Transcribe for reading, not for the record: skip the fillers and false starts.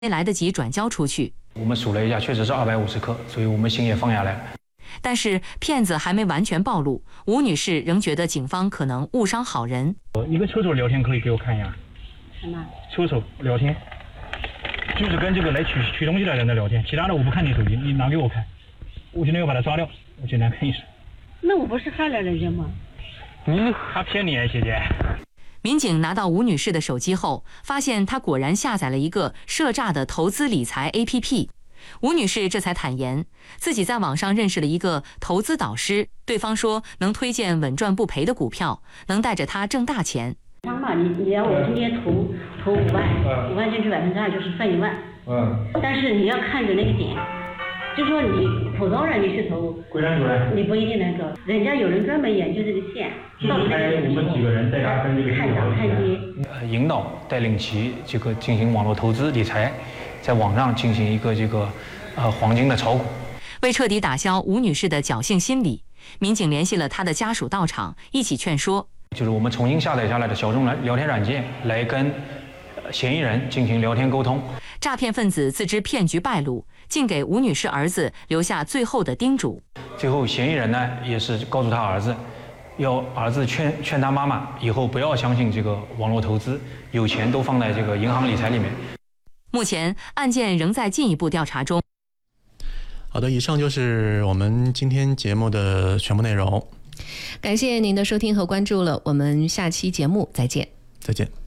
没来得及转交出去。 我们数了一下，确实是250克，所以我们心也放下来了。 但是骗子还没完全暴露，吴女士仍觉得警方可能误伤好人。 一个车手聊天可以给我看一下？ 什么？ 车手聊天，就是跟这个来取东西的人的聊天，其他的我不看你手机，你拿给我看，我现在要把他抓掉，我简单看一声。 那我不是害了人家吗？ 他骗你啊，姐姐。 民警拿到吴女士的手机后，发现她果然下载了一个涉诈的投资理财 APP。吴女士这才坦言，自己在网上认识了一个投资导师，对方说能推荐稳赚不赔的股票，能带着她挣大钱。 他嘛，你要我今天投5万，5万进去2%就是分1万。但是你要看着那个点，就说你普通人你去投，你不一定能够，人家有人专门研究这个线，到时候我们几个人带他跟这个看涨看跌， 引导带领其这个进行网络投资理财，在网上进行一个黄金的炒股。 为彻底打消吴女士的侥幸心理，民警联系了她的家属到场，一起劝说。 就是我们重新下载下来的小众聊天软件，来跟嫌疑人进行聊天沟通。 诈骗分子自知骗局败露，竟给吴女士儿子留下最后的叮嘱。 最后，嫌疑人呢也是告诉他儿子，要儿子劝他妈妈以后不要相信这个网络投资，有钱都放在这个银行理财里面。 目前案件仍在进一步调查中。 好的，以上就是我们今天节目的全部内容。 感谢您的收听和关注了，我们下期节目再见。 再见。